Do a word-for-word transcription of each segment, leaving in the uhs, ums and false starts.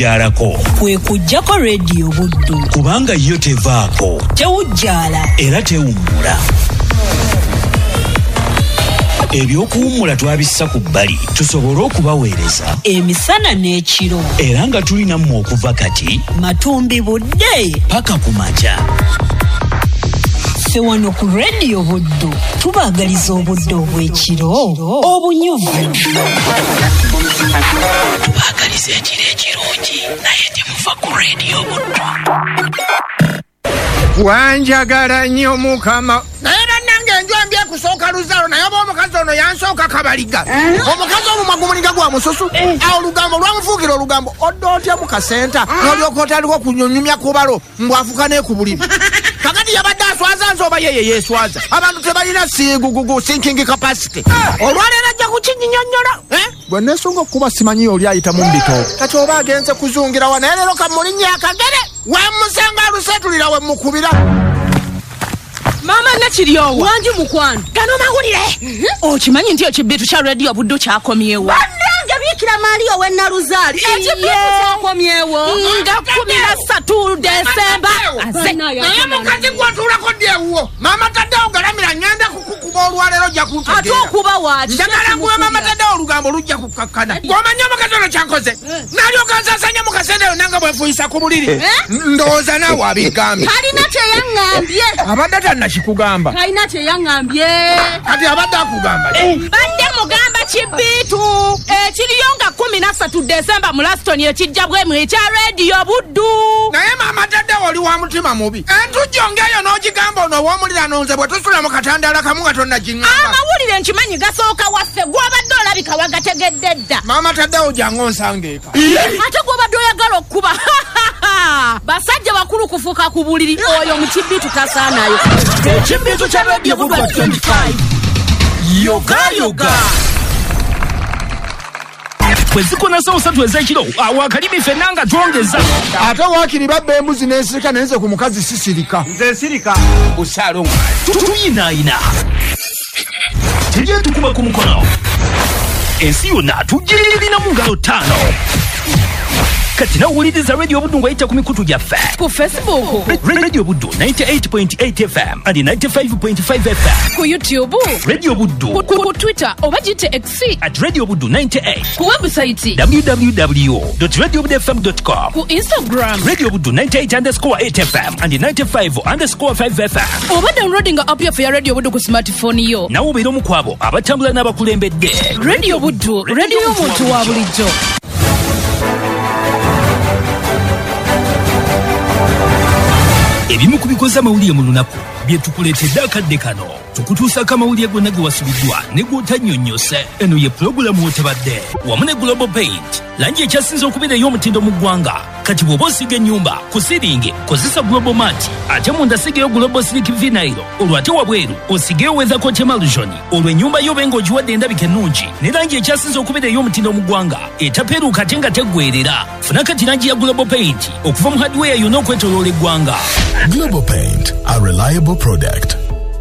tewujjalako. Kwe kujjako Radio Buddu. Kubanga yo tevaako. Tewujjala. Era tewummula. Ebyokuwummula twabissa ku bbali tusobole okubaweereza emisana n'ekiro. Era nga tulina mmwe okuva kati matumbi budde paka ku makya. Ffe wano ku Radio Buddu tubaagaliza obudde obw'ekiro obunyuvu. Tubaagaliza ekiro ekirungi naye temuva ku Radio Buddu. Wanjagala nnyo Mukama. Naye nange njwambye kusooka luzalo naye omukazi ono yansooka kabaliga. Omukazi omumwa gumuliga gwa mususu. Awo olugambo lwamufuukira olugambo odde otya mu kasenta n'olyoka otandika okunyunyumya ku balo mbwafuka n'ekubuliri. Kakati yabadde aswaza nsoba yeye yeeswaza. Abantu tebalina siigugugu thinking capacity. Olwaleero ajja kukinnyonnyola. Bwe neesunga okuba simanyi oli ayita mu mbito. Kati oba agenze kuzungira wa naye leero kamulinnya akagere. Wemusanga alusetulira we mukubira. Mama nakiryowa. Wanji mukwano. Gano mawulire. Okimanyi nti ekibbitu kya Radio Buddu kyakomyewo. Bannange biikira Mario we Naluzaali. Ekibbitu kyakomyewo. Nga kumi na ssatu Desemba. Naye mukazi gw'otuulako ddi ewuwo. Mama taddewo galamira ngenda kukukuba olwaleero ojja kuntegeera. Ate okuba waaki. Njagala nguwe mama taddewo olugambo lujja kukakkana. Gw'omanyi omukazi ono kyankoze. Nalyoka nsaasanya mu kasenda eyo nanga bwenfuyisa ku buliri. Ndowooza naawe abigambye. Talina kyeyaŋŋambye. Abadde tannakikugamba. Talina kyeyaŋŋambye. Kati abadde akugamba. Badde mugamba kibbitu. Ekiriyo nga kumi na ssatu Desemba mu Laston ekijja bwemu ekya Radio Buddu. Naye maama taddewo oli wa mutima mubi. Entujjo ng'eyo n'ogigamba ono ow'omuliraano nze bwe tusula mu katandaala kamu nga tonnagiŋŋamba. Amawulire nkimanyi gasooka waffe gw'obadde olabika wagategedde dda. Maama taddewo jangu onsanga eka. Ate gw'obadde oyagala okuba. Basajja bakulu kufuuka ku buliri oyo mu kibbitu tasaanayo. Ekibbitu kya Radio Buddu twenty-five. Yoga yoga. Kweziko na sawo satu ezekiro awo akalimi ffenna nga twongeza. Ate waakiri babba embuzi n'ensirika naye nze ku mukazi sisirika. Nze nsirika busalo tuyinaayina tujye tukuba ku mukono ensi yonna tugirina mu ngalo ttaano. Kati nawuliriza Radio Buddu ng'ayita ku mikutu gyaffe ku Facebook Radio Buddu ninety-eight point eight F M and ninety-five point five F M, ku YouTube Radio Buddu, ku, ku Twitter oba gite X at Radio Buddu ninety-eight, ku website w w w dot radio buddu f m dot com, ku Instagram Radio Buddu ninety-eight underscore eight F M and ninety-five underscore five F M. oba downloading app ya Radio Buddu ku smartphone yo. Nawo obeera omu ku abo abatambula n'abakulembedde. Radio Buddu, radio y'omuntu wa bulijjo. Ebimu ku bikoze amawulire mu lunaku bye tukuleetedde akadde kano tukutuusako amawulire gonna ge wasubiddwa ne gw'otannyonnyose. Eno ye pulogulaamu w'otabadde wamu ne Global Paint, langi ekyasinze okubeera ey'omutindo mu ggwanga. Kati bw'oba osiga ennyumba ku siringi kozesa Global Mat, ate munda sigeyo Global Slick Vinyl, olwo ate wabweru osigeyo Weather Coat Emulsion, olwo ennyumba yo benga ogiwadde endabika ennungi ne langi ekyasinze okubeera ey'omutindo mu ggwanga etapeeruuka ate nga teggweerera. Funa kati langi ya Global Paint okuva mu hardware yonna okwetooloola eggwanga. Global Paint, a reliable product.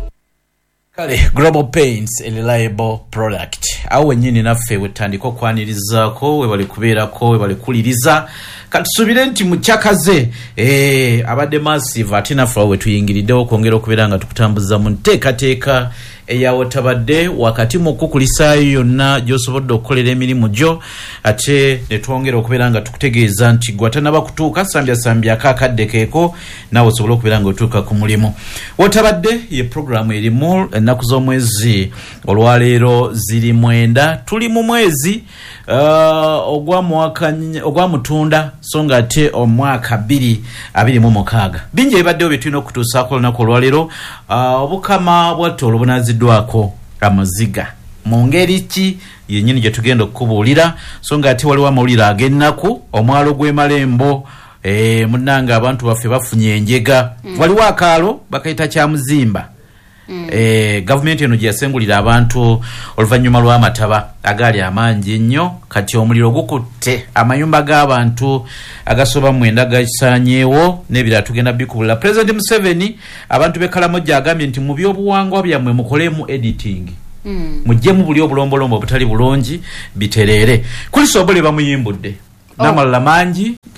Kale, Global Paints, a reliable product. Awe nyini naffe wetandika okwanirizaako, webali kubeerako, webali kuliriza. Katusubire nti mu kyakaze eh abadde massive ate naffe we tuyingiriddewo okwongera okubeera nga tukutambuza mu nteekateeka eyawo tabadde wakati mu kukulisaayo yonna gy'osobodde okukolera emirimu gyo, ate ne twongera okubeera nga tukutegeeza nti gwatanaba kutuuka sambya sambya akakadde keeko naawe osobole okubeera nga otuuka ku mulimu. Wotabadde ye programu erimu ennaku z'omwezi olwaleero ziri mwenda. Tuli mu mwezi uh, ogwa mwaka ogwa mutunda so nga ate omwaka bbiri abiri mu mukaaga. Bingi ebibaddewo bye tulina okutuusaako olunaku olwaleero. Uh, obukama bwattu obunaziddwako amaziga mu ngeri ki yennyini gye tugenda okubuulira, so nga ate waliwo amawulire ag'ennaku. Omwalo gw'e Malembo eh, munnanga abantu baffe bafunye enjega. Mm. Waliwo akaalo bakayita kya Muzimba. Mm. Eh, gavumenti eno gye yasengulira abantu oluvannyuma lw'amataba agali amangi ennyo. Kati omuliro gukutte amayumba g'abantu agasoba mwenda gakisaanyeewo n'ebirala tugenda bikubula. President Museveni abantu b'Ekalamoja agambye nti mu by'obuwangwa byammwe mukolemu editing. Mm. Mujjemu buli obulombolombo obutali bulungi bitereere. Kuli Sobole bamuyimbudde. Oh. N'amalala mangi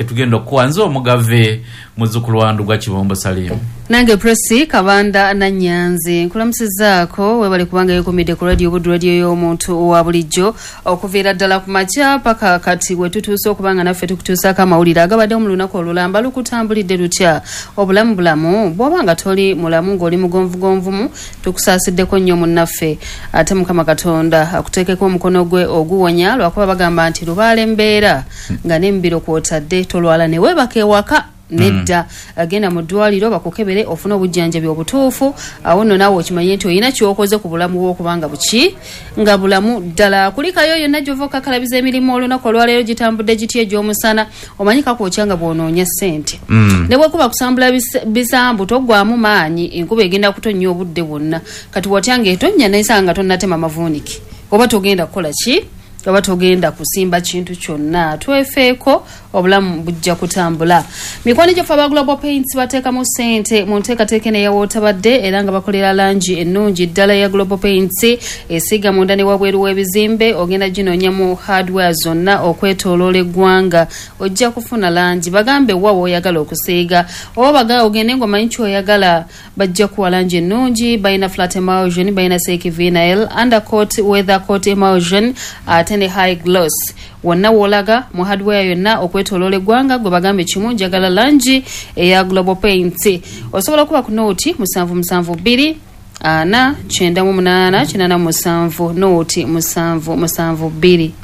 ketugenda okuwanza omugave muzukulu wandu gwa Kibombo Salim. Nange Presi Kabanda na Nyanzi nkulamusizaako webali kubanga yekomide ku radio Buddu radio y'omuntu wa bulijjo okuviira ddala ku makya paka kati we tutuuse okubanga naffe tukutuusaako amawulire agabadde mu lunaku olulamba lukutambulidde lutya obulamu bulamu bw'obanga toli mulamu ng'oli mugonvugonvumu tukusaasiddeko nnyo munnaffe ate Mukama Katonda akuteekeko omukono gwe oguwonya lwakuba bagamba nti lubaala embeera nga n'embiro kw'otadde tolwala ne weebaka ewaka nedda agenda mu ddwaliro bakukebere ofuna obujjanjabi obutuufu awo nno naawe okimanye nti olina kyokoze ku bulamu bw'okubanga buki nga bulamu ddala kulikayo yonna gy'ova okakalabiza emirimu olunaku olwaleero gitambudde gitya egy'omusana omanyi kakwokya nga bw'onoonya ssente ne bwekuba kusambula bisambu toggwamu maanyi enkuba egenda kutonnya obudde bwonna kati watya ng'etonnya naye nga tonnatema mavuuniki oba togenda kukola ki oba togenda kusimba kintu kyonna twefeeko obulamu bujja kutambula. Mikwano gyaffe aba Global Paints bateekamu ssente mu nteekateeka eno eyawootabadde era nga bakolera langi ennungi ddala ya Global Paints esiiga munda ne wabweru w'ebizimbe ogenda ginoonya mu hardware zonna okwetooloola eggwanga ojja kufuna langi bagambe wa w'oyagala okusiiga oba baga ogende ng'omanyi ky'oyagala bajja kuwa langi ennungi bayina flat emulsion bayina seki vinyl undercoat weathercoat emulsion ate ne high gloss wonna wolaga mu hardware yonna okwetooloola eggwanga gwe bagambe kimu njagala langi eya Global Paints osobola kuba ku nooti musanvu musanvu bbiri ana kyenda mu munaana kinaana mu musanvu nooti musanvu musanvu bbiri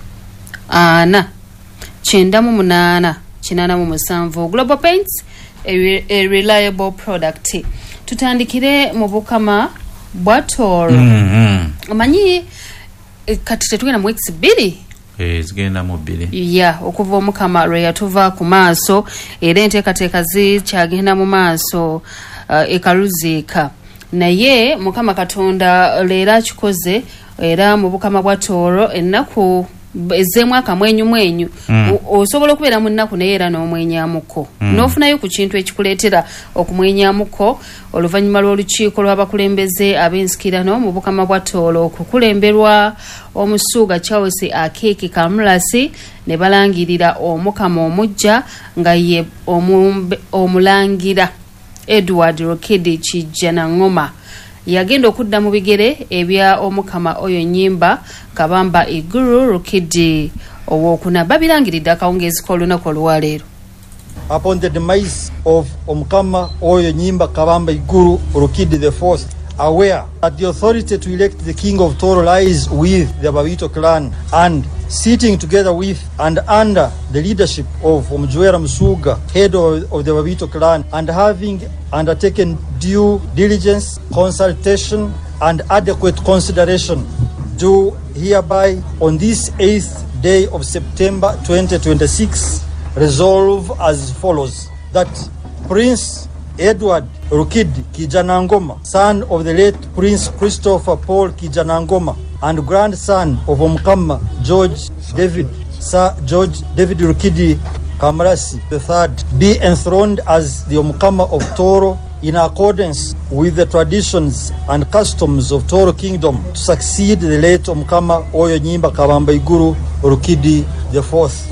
ana kyenda mu munaana kinaana mu musanvu. Global Paints a, re, a reliable product. Tutandikire mu Bukama bwa Tooro. Mm-hmm. Omanyi kati tetugenda mu weeks bbiri eh zigenda mu bbiri ya okuva Omukama lwe yatuva ku maaso era enteekateeka zikyagenda mu maaso uh, ekaluziika naye Mukama Katonda leero akikoze era mu Bukama bwa Tooro ennaku ezeemu akamwenyu mwenyu mm. osobola okubeera mu nnaku naye era n'omwenyamuko mm. n'ofunayo ku kintu ekikuleetera okumwenyamuko oluvannyuma lw'olukiiko lw'abakulembeze ab'ensikirano mu Bukama bwa Tooro okukulemberwa omusuuga Charles Akeeki Kamulasi ne balangirira Omukama omujja nga ye omulangira Edward Rukidi Kijjanangoma yagenda okudda mu bigere ebya Omukama oyo nnyimba Kabamba Iguru Rukidi owokuna babirangiridde akawungeezi k'olunaku olwaleero. Upon the demise of Omukama oyo nnyimba Kabamba Iguru Rukidi the fourth, aware that the authority to elect the king of Tooro lies with the Babito clan and sitting together with and under the leadership of Omujwera Musuga, head of, of the Babito clan, and having undertaken due diligence, consultation, and adequate consideration, do hereby on this eighth day of September twenty twenty-six resolve as follows: that Prince Edward Rukidi Kijjanangoma, son of the late Prince Christopher Paul Kijjanangoma and grandson of Omukama George David, Sir George David Rukidi Kamulasi the third, be enthroned as the Omukama of Tooro in accordance with the traditions and customs of Tooro Kingdom, to succeed the late Omukama oyo nnyimba Kabamba Iguru Rukidi the fourth.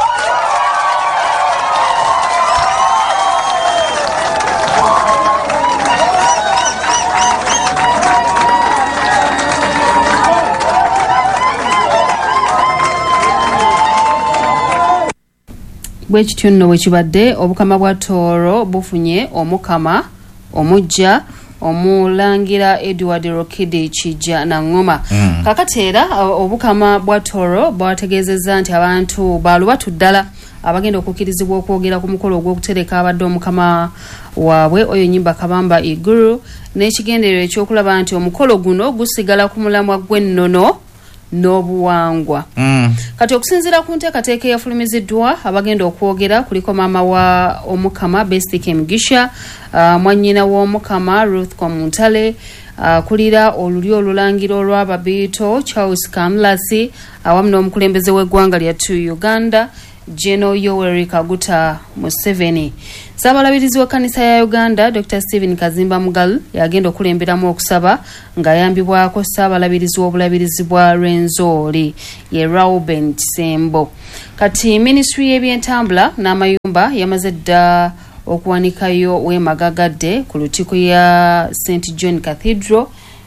Bwekityo nno bwekibadde Obukama bwa Tooro bufunye Omukama omujja omulangira Edward Rukidi Kijjanangoma. Mm. Kakati era Obukama bwa Tooro bwategeezezza nti abantu balubatu ddala abagenda okukkirizibwa okwogera ku mukolo ogw'okutereka abadde Omukama waabwe oyo nnyimba Kabamba Iguru n'ekigendererwa ekyokulaba nti omukolo guno gusigala ku mulamwa gw'ennono n'obuwangwa. Mm. Kati okusinziira ku nteekateeka eyafulumiziddwa abagenda okwogera kuliko maama wa Omukama Besike Mugisha, uh, mwannyina w'Omukama Ruth Kwamuntale, uh, kulira olulyo olulangira olw'Ababiito Charles Kamulasi awamu n'omukulembeze w'eggwanga lyattu Uganda General Yoweri Kaguta Museveni. Ssabalabirizi wa kanisa ya Uganda Doctor Stephen Kazimba Mugal yagenda okulemberamu okusaba ng'ayambibwako ssabalabirizi w'obulabirizi bwa Rwenzori ye Reuben Kisembo. Kati Ministry y'ebyentambula n'amayumba yamaze dda okuwanikayo w'emagagadde ku lutikko ya Saint John Cathedral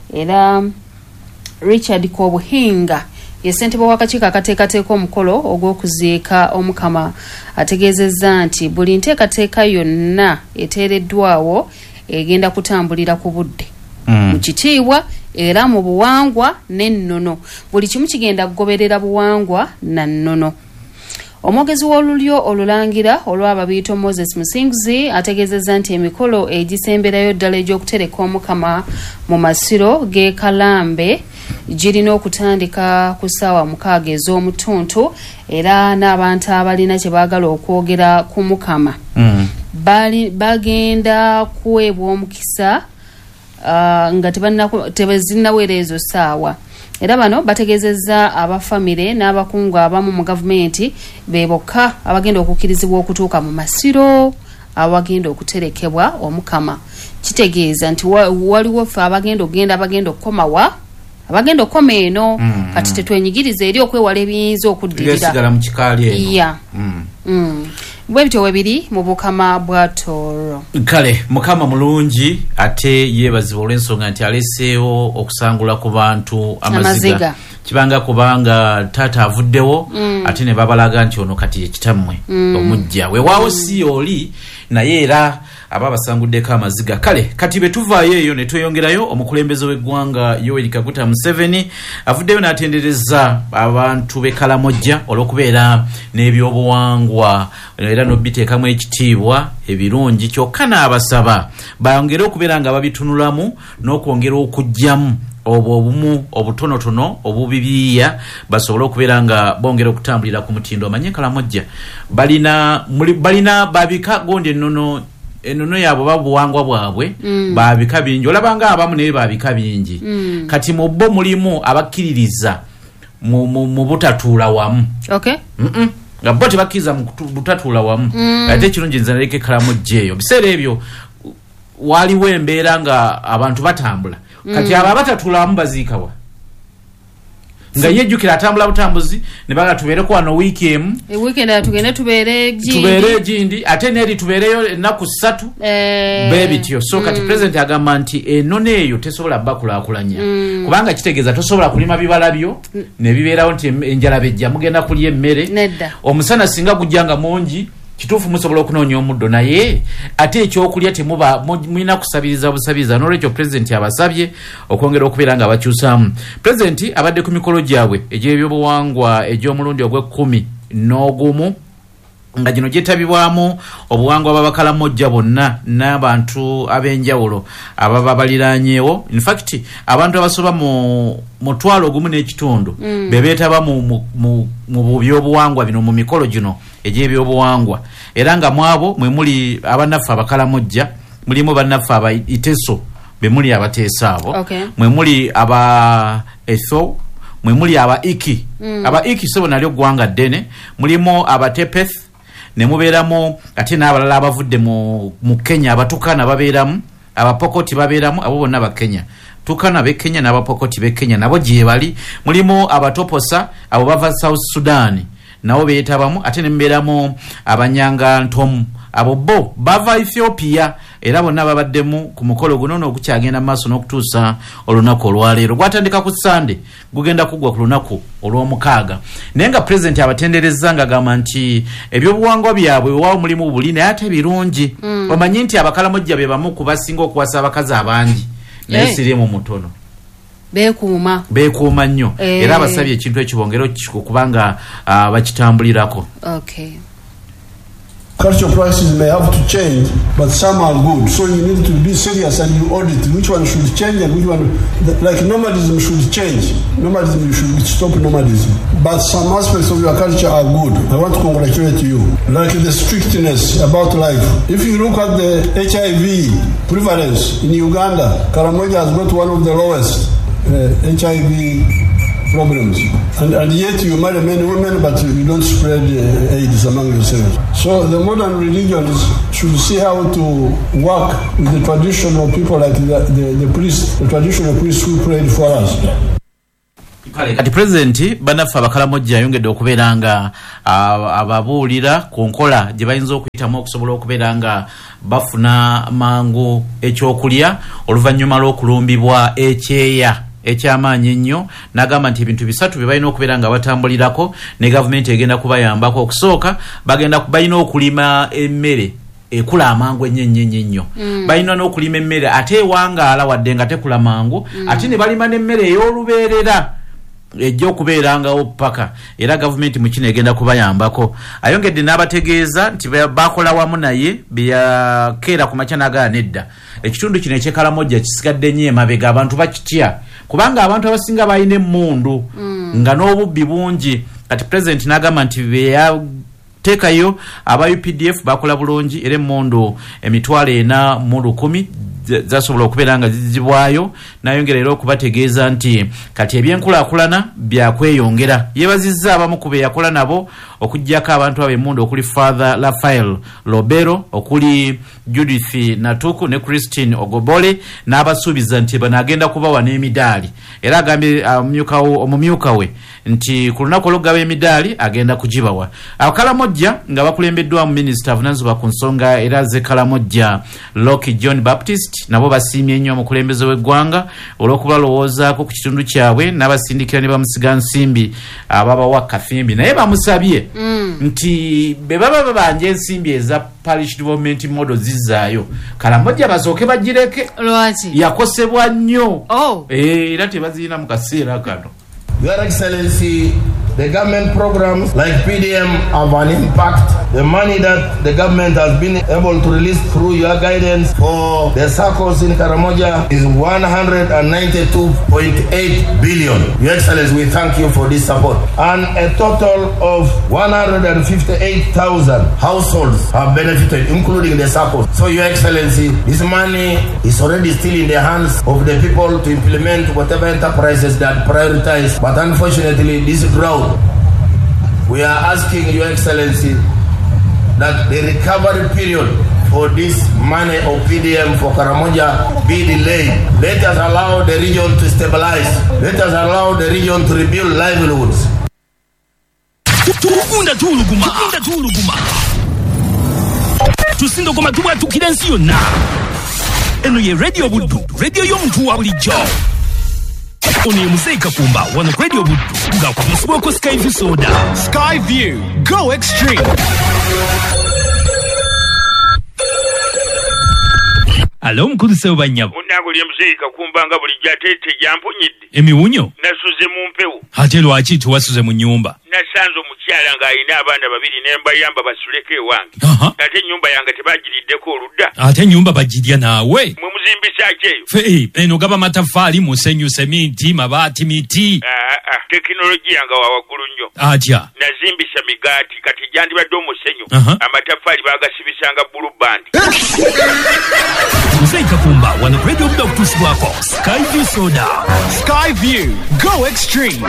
era Richard Kobuhinga ye ssentebe w'akakiiko akateekateeka omukolo ogw'okuziika omukama ategeezezza nti buli nteekateeka yonna eteereddwawo egenda kutambulira ku budde mm. mu kitiibwa era mu buwangwa n'ennono. Buli kimu kigenda kugoberera buwangwa na nnono. Omwogezi w'olulyo olulangira olw'ababiito Moses Musinguzi ategeezezza nti emikolo egisemberayo ddala egy'okutereka omukama mu masiro g'e Kalambe girina okutandika ku ssaawa mukaaga ez'omutuntu era n'abantu abalina kye baagala okwogera ku mukama mm. bali bagenda kuweebwa omukisa uh, nga tebazinnaweera ezo ssaawa. Era bano bategeezezza abafamire n'abakungu abamu mu gavumenti be bokka abagenda okukkirizibwa okutuuka mu masiro abagenda okuterekebwa omukama. Kitegeeza nti waliwo ffe abagenda okugenda abagenda okukomawa abagenda okukoma eno mm, kati tetwenyigiriza eri okwewala ebiyinza okuddirira mu kikaali eno. Yeah. Mm. Mm. Bwe bityo webiri mu bukama bwa Tooro. Kale mukama mulungi ate yeebazibwa olw'ensonga nti aleseewo okusangula ku bantu amaziga, amaziga. Kibanga kubanga taata avuddewo mm. ate ne babalaga nti ono kati ekitammwe mm. omujja weewaawo mm. si oli naye era aba basanguddeko amaziga. Kale kati betuvaayo eyo ne tweyongerayo omukulembeze w'eggwanga Yoweri Kaguta Museveni avuddeyo n'atendereza abantu b'e Kalamojja olw'okubeera n'ebyobuwangwa era n'obiteekamu ekitiibwa ebirungi kyokka n'abasaba bongere okubeera nga babitunulamu n'okwongera okujjamu obwo obumu obutonotono obubibiya basobole okubeera nga bongera okutambulira ku mutindo. Amanye Kalamojja balina balina babika gonde ennono ennono yaabwe babuwangwa bwabwe mm. babika bingi olabanga abamu naye babika bingi mm. kati mu bo mulimu abakkiririza mu, mu, mu butatuula wamu okay. mm -mm. nga bo tebakkiriza mu butatuula wamu mm. ate ekirungi nze naleke Kalamojja eyo biseera ebyo waliwo embeera nga abantu batambula kati mm. abo abatatuula wamu baziikawa nga yejjukira atambula butambuzi ne baga tubeereko wano wiiki emu e weekend atugende tubeere gindi tubeere gindi ate neri tubeereyo ennaku ssatu eh, bebityo so kati mm. president agamba nti ennono eyo tesobola bakulaakulanya mm. kubanga kitegeeza tosobola kulima bibala byo mm. ne bibeerawo nti enjala bejja mugenda kulya emmere omusana singa gujjanga mungi kituufu musobola okunoonya omuddo naye ate ekyokulya temuba mulina kusabiriza busabiriza n'olwekyo president abasabye okwongera okubeera nga bakyusaamu. President abadde ku mikolo gyabwe egy'ebyobuwangwa egy'omulundi ogw'ekkumi n'ogumu nga gino gyetabibwamu obuwangwa b'Abakalamojja bonna n'abantu ab'enjawulo ababa baliraanyeewo. In fact abantu abasoba mu mutwalo gumu n'ekitundu mm. be beetaba mu, mu, mu, mu byobuwangwa bino mu mikolo gino egy'ebyobuwangwa era nga mwabo mwe muli abannaffe Abakalamojja mulimu bannaffe aba Iteso be muli abateesa abo okay. mwe muli aba Etho mwe muli aba Iki mm. aba Iki sebo nalyo ggwanga ddene mulimu aba Tepeth ne mubeeramu ate n'abalala abavudde mu, mu Kenya abatukana babeeramu abapokoti babeeramu abo bonna Bakenya tukana be Kenya n'abapokoti be Kenya nabo gye bali mulimu abatoposa abo bava South Sudan nabo beetabamu ate ne mbeeramu abanyanga ntomu abo bo bava Ethiopia era bonna babaddemu ku mukolo guno n'okukyagenda mu maaso n'okutuusa olunaku olwaleero gwatandika ku Sande gugenda kugwa ku lunaku olw'omukaaga naye nga president abatenderezza nga agamba nti ebyobuwangwa byabwe waawo mulimu buli naye ate birungi mm. omanyi nti Abakalamojja be bamu ku basinga okuwasa abakazi abangi naye hey. sirimu mutono beekuuma beekuuma nnyo hey. era abasabye ekintu ekyo bongera okubanga uh, bakitambulirako okay. Cultural prices may have to change, but some are good. So you need to be serious and you audit which one should change and which one, like nomadism should change. Nomadism, you should stop nomadism. But some aspects of your culture are good. I want to congratulate you. Like the strictness about life. If you look at the H I V prevalence in Uganda, Karamoja has got one of the lowest uh, H I V problems. And, and yet you marry many women, but you don't spread uh, AIDS among yourselves. So the modern religions should see how to work with the traditional people like the, the, the priests, the traditional priests who prayed for us. Kati president banafa abakalamojja ayongedde okubeera nga ababuulira ku nkola gye bayinza okuyitamu okusobola okubeera nga bafuna mangu ekyokulya oluvannyuma lw'okulumbibwa ekyeya ekyamaanyi ennyo. N'agamba nti ebintu bisatu bye balina okubeera nga batambulirako ne gavumenti egenda kubayambako. Okusooka bagenda balina okulima emmere ekula amangu ennyo ennyo ennyo mm. balina n'okulima emmere ate ewangaala wadde nga tekula mangu mm. ate ne balima n'emmere ey'olubeerera ejja okubeerangawo paka era gavumenti mu kino egenda kubayambako. Ayongedde n'abategeeza nti bakola wamu naye byakeera ku makya n'agaa nedda ekitundu kino eky'Ekaramoja kisigadde nnyo emabega abantu bakitya kubanga abantu abasinga balina emmundu mm. nga n'obubbi bungi. Kati president n'agamba nti beyateekayo aba U P D F bakola bulungi era emmundu emitwalo ena mu lukumi zasobola okubeera nga zizibwayo. N'ayongera era okubategeeza nti kati ebyenkulaakulana byakweyongera. Yeebazizza abamu ku be yakola nabo okuggyako abantu ab'emmundu okuli Father Raphael Lobero, okuli Judith Natuku ne Christine Ogobole, n'abasuubiza nti bano agenda kubawa n'emidaali era agambye omumyuka we nti ku lunaku olw'okugaba emidaali agenda kugibawa. Abakalamojja nga bakulembeddwamu minisita avunaanyizibwa ku nsonga era z'Ekaramoja Loki John Baptist nabo basiimye ennyo omukulembeze w'eggwanga olw'okubalowoozaako ku kitundu kyabwe n'abasindikira ne bamusiga nsimbi ababawa kafimbi. Naye bamusabye mm. nti be baba babanja ensimbi eza parish development model zizzaayo Karamoja basooke bagireke lwaki yakosebwa nnyo oh. eh, era tebazirina mu kaseera kano. Your Excellency, the government programs like P D M have an impact. The money that the government has been able to release through your guidance for the circles in Karamoja is one hundred ninety-two point eight billion. Your Excellency, we thank you for this support. And a total of one hundred fifty-eight thousand households have benefited, including the circles. So, Your Excellency, this money is already still in the hands of the people to implement whatever enterprises that prioritize. But unfortunately, this drought, we are asking Your Excellency that the recovery period for this money of P D M for Karamoja be delayed. Let us allow the region to stabilize. Let us allow the region to rebuild livelihoods. Tukunda tuluguma, tukunda tuluguma. Tusindo koma tuwa tukirensi yonna. Eno ye Radio Buddu, radio y'omuntu wa bulijjo. Ono ye Muzeyi Kakumba wano ku Radio Buddu nga kwamusibwako Skyview soda. Skyview, go extreme. Alo mukulu Ssewo Bannyabo. Munnange lye Muzeyi Kakumba nga bulijjo ate tejampunyidde. Emiwunyo? Nasuze mu mpewo. Ate lwaki tuwasuze mu nnyumba? Nasanze omukyala ng'alina abaana babiri ne mbayamba basuleko ewange. Ate ennyumba yange tebagiriddeko oludda. Ate ennyumba bagirya naawe? Mwe muzimbisa ki eyo? Fe eno gaba mataffaali, musenyu, seminti, mabaati, miti. Ah, ah, tekinologiya nga wa waggulu nnyo. Atya? Nazimbisa migaati kati gyandibadde omusenyu. Amataffaali baagasibisanga bbulu bandi. Muzeyi Kakumba wano ku Radio Buddu okutuusibwako Skyview soda. Skyview, go extreme.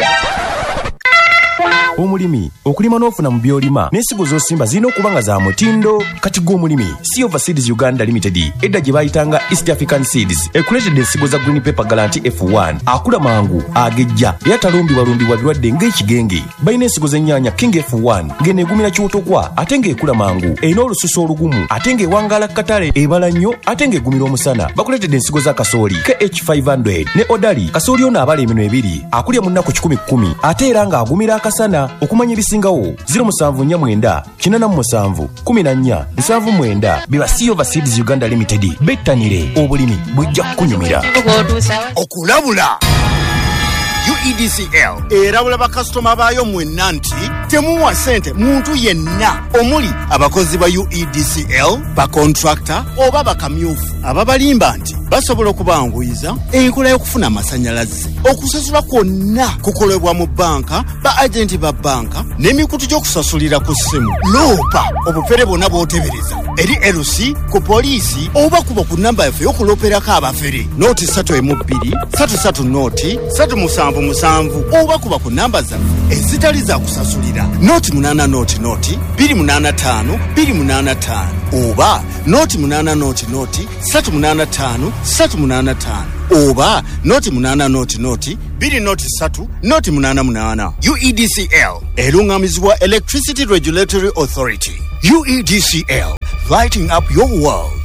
Omulimi okulima n'ofuna mu byolima n'ensigo z'osimba zirina okuba nga za mutindo. Kati gw'omulimi Silver Seeds Uganda Limited edda gye bayitanga East African Seeds ekuleetedde ensigo za Green Pepper Guarantee F one akula mangu agejja era talumbibwalumbibwa birwadde ng'ekigenge. Balina ensigo z'ennyaanya King F one ng'eneegumira kyotogwa ate ng'ekula mangu erina olususu olugumu ate ng'ewangaala katale ebala nnyo ate ng'egumira omusana. Bakuleetedde ensigo za kasooli K H five hundred ne Odali kasooli ono abala eminwe ebiri akulya mu nnaku kikumi kkumi ate era ng'agumira akasana. Okumanya ebisingawo zero musanvu nnya mwenda kinana mu musanvu kumi na nnya nsanvu mwenda biba Silver Seeds Uganda Limited. Bettanire obulimi bujja kukunyumira. Okulabula U E D C L erabula bakasitoma baayo mwenna nti temuwa ssente muntu yenna omuli abakozi ba U E D C L, bakontrakta oba bakamyufu ababalimba nti basobola okubanguyiza enkola y'okufuna amasannyalaze. Okusasula kwonna kukolebwa mu banka, ba agenti ba banka n'emikutu gy'okusasulira ku ssimu. Loopa obufere bwonna bw'otebereza eri L C ku poliisi oba kuba ku namba yaffe y'okuloperako abafere nooti satu emu bbiri satu satu nooti satu musanvu musanvu oba kuba ku namba zaffe ezitali za kusasulira nooti munaana nooti nooti bbiri munaana ttaano bbiri munaana ttaano oba nooti munaana nooti nooti satu munaana ttaano satu munaana ttaano oba nooti munaana nooti nooti bbiri nooti ssatu nooti munaana munaana. U E D C L erungamizibwa Electricity Regulatory Authority. U E D C L, lighting up your world.